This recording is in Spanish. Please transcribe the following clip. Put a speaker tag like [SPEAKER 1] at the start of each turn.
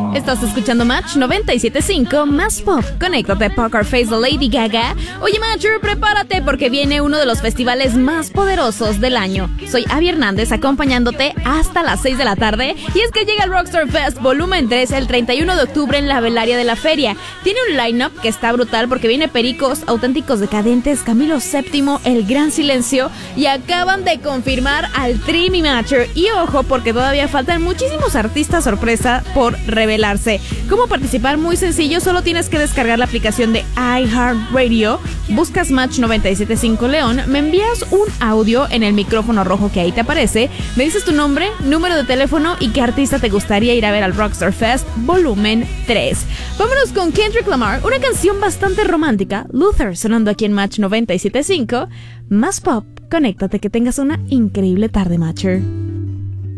[SPEAKER 1] Estás escuchando Match 97.5, más pop. Conéctate, Poker Face de Lady Gaga. Oye, Matcher, prepárate porque viene uno de los festivales más poderosos del año. Soy Abby Hernández acompañándote hasta las 6 de la tarde. Y es que llega el Rockstar Fest Volumen 3 el 31 de octubre en la Velaria de la Feria. Tiene un line-up que está brutal porque viene Pericos, Auténticos Decadentes, Camilo VII, El Gran Silencio. Y acaban de confirmar al Tri, mi Matcher. Y ojo, porque todavía faltan muchísimos artistas sorpresa por revelarse. ¿Cómo participar? Muy sencillo, solo tienes que descargar la aplicación de iHeartRadio, buscas Match 97.5 León, me envías un audio en el micrófono rojo que ahí te aparece, me dices tu nombre, número de teléfono y qué artista te gustaría ir a ver al Rockstar Fest Volumen 3. Vámonos con Kendrick Lamar, una canción bastante romántica, Luther, sonando aquí en Match 97.5, más pop. Conéctate, que tengas una increíble tarde, Matcher.